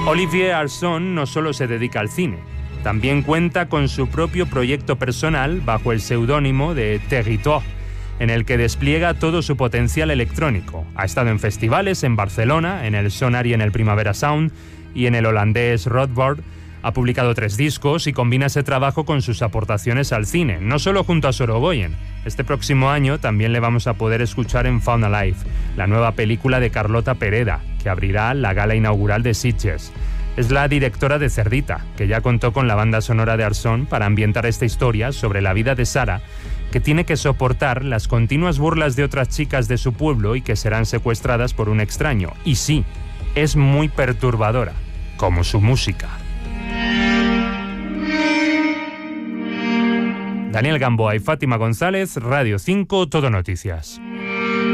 Olivier Arson no solo se dedica al cine, también cuenta con su propio proyecto personal bajo el seudónimo de Territoire, en el que despliega todo su potencial electrónico. Ha estado en festivales en Barcelona, en el Sonar y en el Primavera Sound, y en el holandés Rothbard. Ha publicado 3 discos y combina ese trabajo con sus aportaciones al cine, no solo junto a Sorogoyen. Este próximo año también le vamos a poder escuchar en Found Alive, la nueva película de Carlota Pereda, que abrirá la gala inaugural de Sitges. Es la directora de Cerdita, que ya contó con la banda sonora de Arson para ambientar esta historia sobre la vida de Sara, que tiene que soportar las continuas burlas de otras chicas de su pueblo y que serán secuestradas por un extraño. Y sí, es muy perturbadora, como su música. Daniel Gamboa y Fátima González, Radio 5, Todo Noticias.